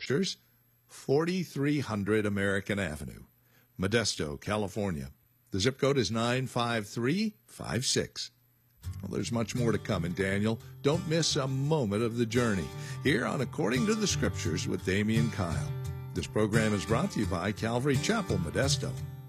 Scriptures, 4300 American Avenue, Modesto, California. The zip code is 95356. Well, there's much more to come in Daniel. Don't miss a moment of the journey here on According to the Scriptures with Damian Kyle. This program is brought to you by Calvary Chapel, Modesto.